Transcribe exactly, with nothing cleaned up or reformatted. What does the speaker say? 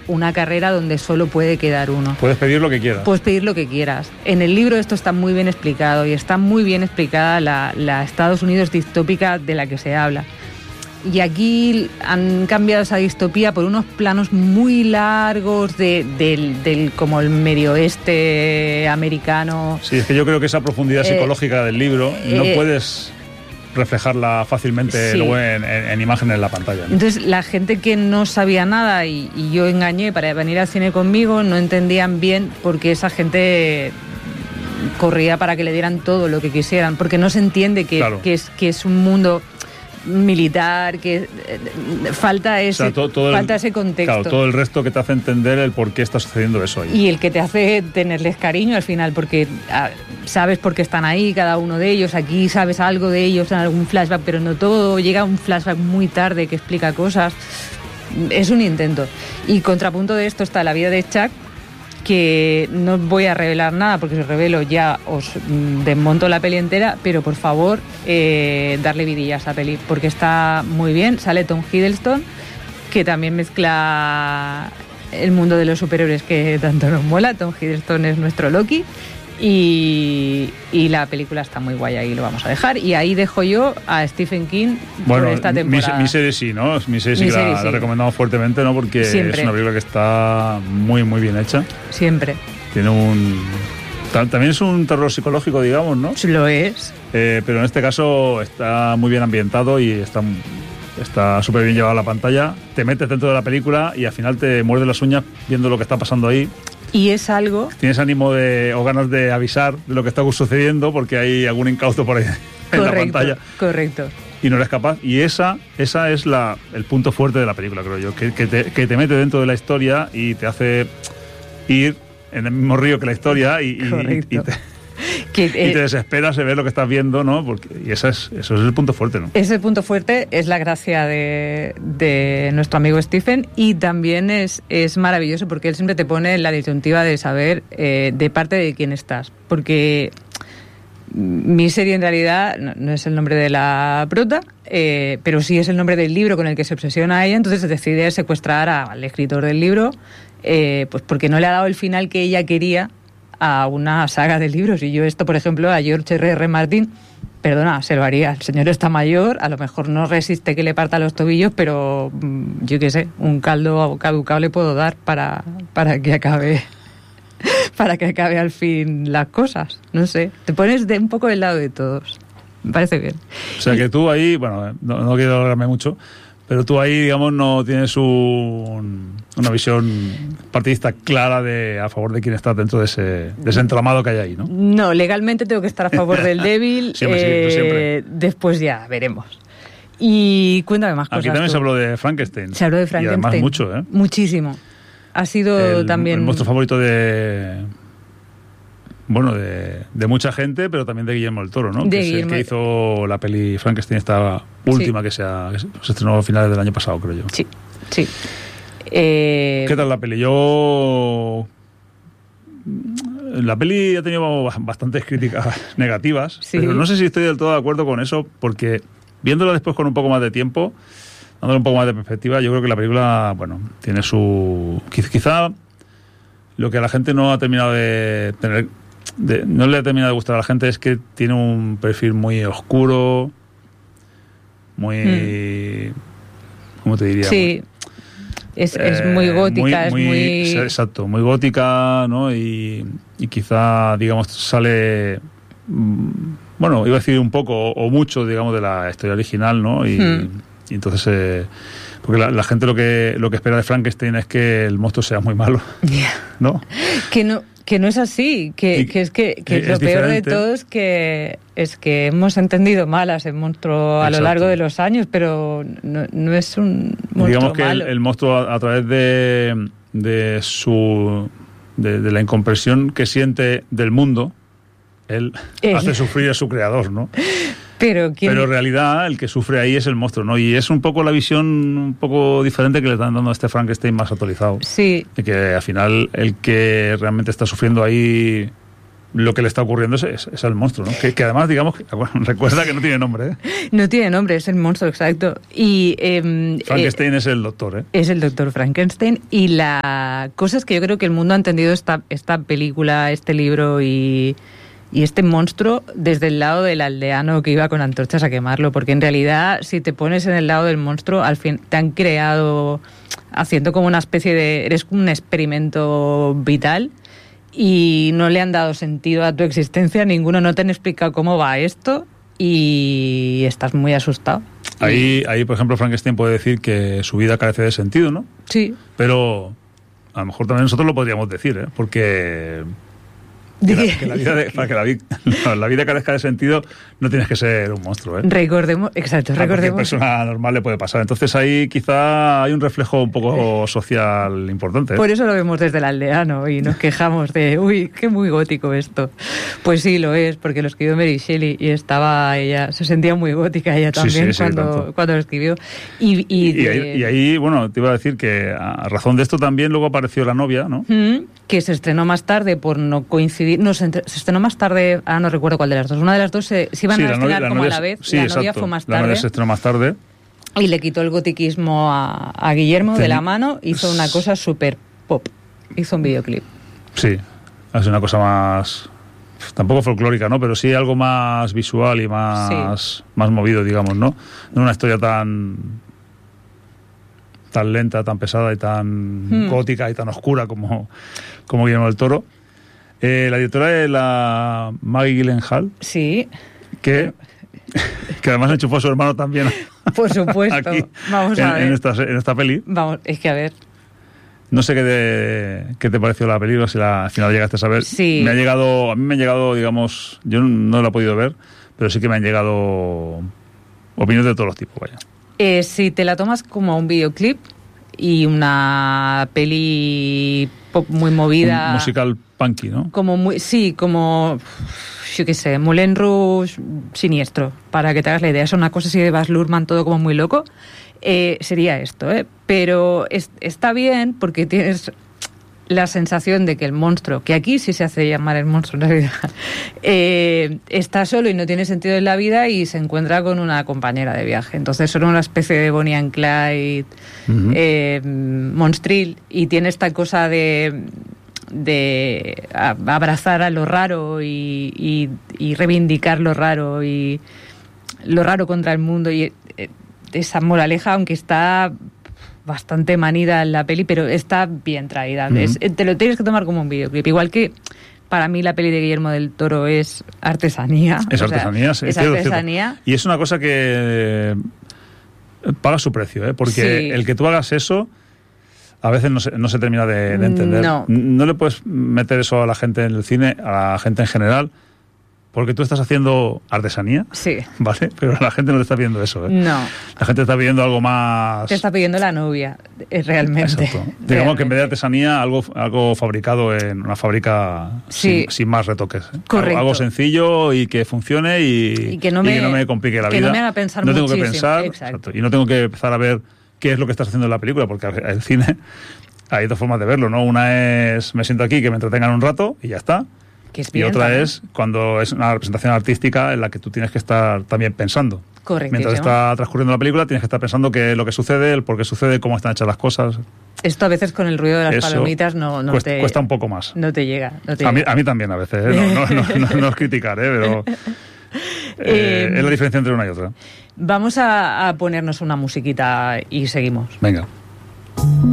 una carrera donde solo puede quedar uno. Puedes pedir lo que quieras. Puedes pedir lo que quieras. En el libro esto está muy bien explicado y está muy bien explicada la, la Estados Unidos distópica de la que se habla. Y aquí han cambiado esa distopía por unos planos muy largos de, del, del como el medio oeste americano. Sí, es que yo creo que esa profundidad eh, psicológica del libro no eh, puedes reflejarla fácilmente sí. luego en, en, en imágenes en la pantalla, ¿no? Entonces la gente que no sabía nada y, y yo engañé para venir al cine conmigo no entendían bien por qué esa gente corría para que le dieran todo lo que quisieran, porque no se entiende que, claro. que, es, que es un mundo militar, que eh, falta ese, o sea, todo, todo falta el, ese contexto. Claro, todo el resto que te hace entender el por qué está sucediendo eso ahí. Y el que te hace tenerles cariño al final, porque a, sabes por qué están ahí cada uno de ellos, aquí sabes algo de ellos en algún flashback, pero no todo, llega un flashback muy tarde que explica cosas. Es un intento. Y contrapunto de esto está la vida de Chuck, que no voy a revelar nada porque si os revelo ya os desmonto la peli entera, pero por favor eh, darle vidilla a esa peli porque está muy bien. Sale Tom Hiddleston, que también mezcla el mundo de los superhéroes que tanto nos mola. Tom Hiddleston es nuestro Loki y, y la película está muy guay, ahí lo vamos a dejar y ahí dejo yo a Stephen King bueno, por esta temporada. Mi, mi serie sí, ¿no? Mi serie sí mi que serie la, sí. la recomendamos fuertemente, ¿no? Porque Siempre. es una película que está muy, muy bien hecha. Siempre. Tiene un... También es un terror psicológico, digamos, ¿no? Sí, lo es. Eh, pero en este caso está muy bien ambientado y está... Está súper bien llevado a la pantalla, te metes dentro de la película y al final te muerdes las uñas viendo lo que está pasando ahí. Y es algo... Tienes ánimo de, o ganas de avisar de lo que está sucediendo porque hay algún incauto por ahí en correcto, la pantalla. Correcto. Y no eres capaz. Y esa, esa es la, el punto fuerte de la película, creo yo, que, que, te, que te mete dentro de la historia y te hace ir en el mismo río que la historia y, y, y te... Que, eh, y te desesperas de ver lo que estás viendo, ¿no? Porque, y esa es, eso es el punto fuerte, ¿no? Ese punto fuerte es la gracia de, de nuestro amigo Stephen y también es, es maravilloso porque él siempre te pone la disyuntiva de saber eh, de parte de quién estás. Porque mi serie en realidad no, no es el nombre de la prota, eh, pero sí es el nombre del libro con el que se obsesiona ella, entonces decide secuestrar al escritor del libro eh, pues porque no le ha dado el final que ella quería a una saga de libros. Y yo esto, por ejemplo, a George erre erre Martin, perdona, se lo haría. El señor está mayor, a lo mejor no resiste que le parta los tobillos, pero yo qué sé, un caldo caducado le puedo dar para, para que acabe para que acabe al fin las cosas. No sé, te pones de un poco del lado de todos. Me parece bien. O sea que tú ahí, bueno, no, no quiero alargarme mucho, pero tú ahí, digamos, no tienes un, una visión partidista clara de a favor de quién está dentro de ese, de ese entramado que hay ahí, ¿no? No, legalmente tengo que estar a favor del débil. siempre, eh, siempre. Después ya veremos. Y cuéntame más cosas. Aquí también tú. se habló de Frankenstein. Se habló de Frankenstein. Y además mucho, ¿eh? Muchísimo. Ha sido el, también... El monstruo favorito de... Bueno, de, de mucha gente, pero también de Guillermo del Toro, ¿no? De que es Guillermo... el que hizo la peli Frankenstein, esta última sí. que, se ha, que se estrenó a finales del año pasado, creo yo. Sí, sí. Eh... ¿Qué tal la peli? Yo... La peli ha tenido bastantes críticas negativas, sí. pero no sé si estoy del todo de acuerdo con eso, porque viéndola después con un poco más de tiempo, dándole un poco más de perspectiva, yo creo que la película, bueno, tiene su... Quizá lo que a la gente no ha terminado de tener... De, no le ha terminado de gustar a la gente es que tiene un perfil muy oscuro, muy... Mm. ¿Cómo te diría? Sí, es, eh, es muy gótica, muy, muy, es muy... Exacto, muy gótica, ¿no? Y, y quizá, digamos, sale... Bueno, iba a decir un poco o mucho, digamos, de la historia original, ¿no? Y, mm. y entonces... Eh, porque la, la gente lo que lo que espera de Frankenstein es que el monstruo sea muy malo, yeah. ¿no? Que no... Que no es así, que, y, que es que, que es lo peor de todo es que, es que hemos entendido mal a ese monstruo a Exacto. lo largo de los años, pero no, no es un monstruo Digamos que malo. El, el monstruo a, a través de, de su de, de la incomprensión que siente del mundo, él, él hace sufrir a su creador, ¿no? Pero, ¿quién... Pero en realidad el que sufre ahí es el monstruo, ¿no? Y es un poco la visión un poco diferente que le están dando a este Frankenstein más actualizado. Sí. Y que al final el que realmente está sufriendo ahí lo que le está ocurriendo es, es, es el monstruo, ¿no? Que, que además, digamos, que, bueno, recuerda que no tiene nombre, ¿eh? No tiene nombre, es el monstruo, exacto. Y eh, Frankenstein eh, es el doctor, ¿eh? Es el doctor Frankenstein. Y la cosa es que yo creo que el mundo ha entendido esta, esta película, este libro y, y este monstruo desde el lado del aldeano que iba con antorchas a quemarlo, porque en realidad, si te pones en el lado del monstruo, al fin te han creado haciendo como una especie de... eres un experimento vital y no le han dado sentido a tu existencia, ninguno, no te han explicado cómo va esto y estás muy asustado. Ahí, ahí, por ejemplo, Frankenstein puede decir que su vida carece de sentido, ¿no? Sí. Pero a lo mejor también nosotros lo podríamos decir, ¿eh? Porque... Que la, que la vida de, para que la, la, la vida carezca de sentido no tienes que ser un monstruo, ¿eh? Recordemos, exacto, a recordemos. cualquier persona normal le puede pasar. Entonces ahí quizá hay un reflejo un poco social importante, ¿eh? Por eso lo vemos desde el aldeano y nos quejamos de, uy, qué muy gótico esto. Pues sí, lo es, porque lo escribió Mary Shelley y estaba ella, se sentía muy gótica ella también, sí, sí, cuando, sí, cuando lo escribió. Y, y, y, de... ahí, y ahí, bueno, te iba a decir que a razón de esto también luego apareció La novia, ¿no? Mm, que se estrenó más tarde por no coincidir. No, se, entre, se estrenó más tarde, ah, no recuerdo cuál de las dos. Una de las dos se, se iban sí, a estrenar novia, como novia, a la vez. Sí, la exacto. novia fue más tarde. La novia se estrenó más tarde. Y le quitó el gotiquismo a, a Guillermo Ten... de la mano. Hizo una cosa súper pop. Hizo un videoclip. Sí, es una cosa más... Tampoco folclórica, ¿no? Pero sí algo más visual y más, sí. más movido, digamos, ¿no? No una historia tan... tan lenta, tan pesada y tan hmm. gótica y tan oscura como, como Guillermo del Toro. Eh, la directora es la Maggie Gyllenhaal. Sí. Que, que además enchufó a su hermano también. Por supuesto. Aquí, Vamos en, a ver. En esta, en esta peli. Vamos, es que a ver. No sé qué te, qué te pareció la película, si la, al final llegaste a saber. Sí. Me ha llegado, a mí me han llegado, digamos, yo no, no la he podido ver, pero sí que me han llegado opiniones de todos los tipos, vaya. Eh, si te la tomas como un videoclip y una peli pop muy movida... Un musical punky, ¿no? Como muy, sí, como, yo qué sé, Moulin Rouge siniestro, para que te hagas la idea. Es una cosa así de Baz Luhrmann, todo como muy loco. Eh, sería esto, ¿eh? Pero es, está bien porque tienes la sensación de que el monstruo, que aquí sí se hace llamar el monstruo en realidad, eh, está solo y no tiene sentido en la vida y se encuentra con una compañera de viaje. Entonces son una especie de Bonnie and Clyde, uh-huh. eh, monstril, y tiene esta cosa de... de abrazar a lo raro y, y, y reivindicar lo raro y lo raro contra el mundo, y eh, esa moraleja, aunque está bastante manida en la peli, pero está bien traída. Uh-huh. Es, te lo tienes que tomar como un videoclip, igual que para mí la peli de Guillermo del Toro es artesanía. Es artesanía, sí. Es artesanía. Y es una cosa que paga su precio, ¿eh? Porque sí. El que tú hagas eso a veces no se, no se termina de, de entender. No. No le puedes meter eso a la gente en el cine, a la gente en general, porque tú estás haciendo artesanía, sí, ¿vale? Pero la gente no te está pidiendo eso, ¿eh? No. La gente está pidiendo algo más... Te está pidiendo la novia, realmente. Exacto. Digamos realmente. Que en vez de artesanía, algo, algo fabricado en una fábrica sí. sin, sin más retoques. ¿eh? Correcto. Algo, algo sencillo y que funcione y, y, que, no me, y que no me complique la que vida. No me haga pensar no muchísimo. tengo que pensar, exacto. Exacto. Y no tengo que empezar a ver qué es lo que estás haciendo en la película, porque el cine... Hay dos formas de verlo, ¿no? Una es me siento aquí, que me entretengan un rato y ya está. Que es y bien, otra también. Es cuando es una representación artística en la que tú tienes que estar también pensando. Correcto. Mientras está transcurriendo la película, tienes que estar pensando qué es lo que sucede, el por qué sucede, cómo están hechas las cosas. Esto a veces con el ruido de las Eso palomitas no, no cuesta, te... cuesta un poco más. No te llega. No te a, llega. Mí, a mí también a veces, ¿eh? no, no, no, no, no es criticar, ¿eh? Pero eh, eh, es la diferencia entre una y otra. Vamos a, a ponernos una musiquita y seguimos. Venga.